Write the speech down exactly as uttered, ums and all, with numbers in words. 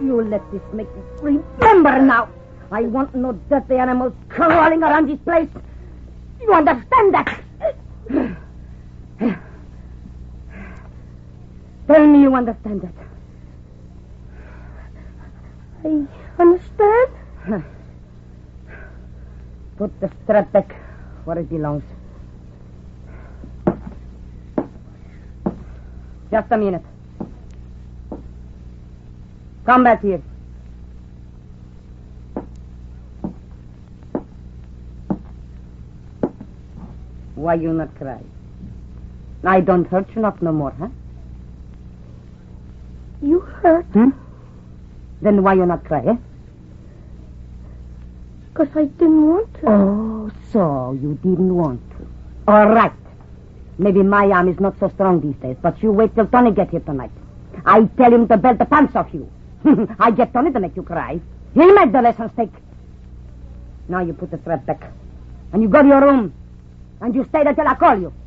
You let this make me remember now. I want no dirty animals crawling around this place. You understand that? Tell me you understand that. I understand. Put the strap back where it belongs. Just a minute. Come back here. Why you not cry? I don't hurt you not no more, huh? You hurt? Hmm? Then why you not cry, eh? Because I didn't want to. Oh, so you didn't want to. All right. Maybe my arm is not so strong these days, but you wait till Tony get here tonight. I tell him to belt the pants off you. I get Tony to make you cry. He'll make the lesson stick. Now you put the strap back. And you go to your room. And you stay there till I call you.